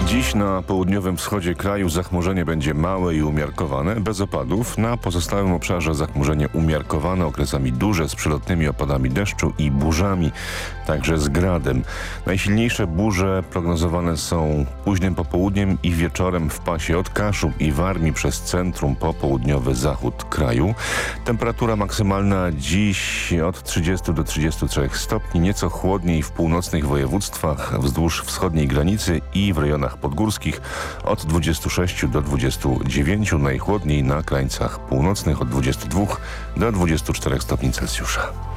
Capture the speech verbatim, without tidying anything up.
Dziś na południowym wschodzie kraju zachmurzenie będzie małe i umiarkowane, bez opadów. Na pozostałym obszarze zachmurzenie umiarkowane, okresami duże z przelotnymi opadami deszczu i burzami, także z gradem. Najsilniejsze burze prognozowane są późnym popołudniem i wieczorem w pasie od Kaszub i Warmii przez centrum po południowy zachód kraju. Temperatura maksymalna dziś od trzydziestu do trzydziestu trzech stopni, nieco chłodniej w północnych województwach wzdłuż wschodniej granicy i w rejonach podgórskich od dwudziestu sześciu do dwudziestu dziewięciu, najchłodniej na krańcach północnych od dwudziestu dwóch do dwudziestu czterech stopni Celsjusza.